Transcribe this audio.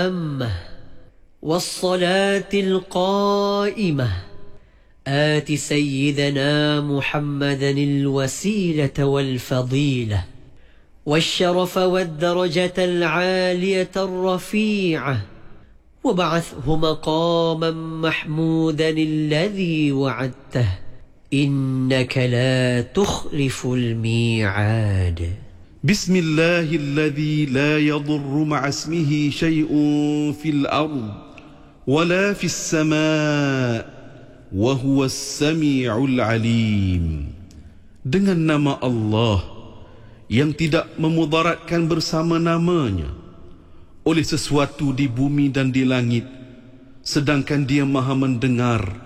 التامة والصلاة القائمة آت سيدنا محمدا الوسيلة والفضيلة والشرف والدرجة العالية الرفيعة وابعثه مقاما محمودا الذي وعدته إنك لا تخلف الميعاد. بسم الله الذي لا يضر مع اسمه شيء في الأرض ولا في السماء وهو السميع العليم. Dengan nama Allah yang tidak memudaratkan bersama namanya oleh sesuatu di bumi dan di langit, sedangkan Dia Maha mendengar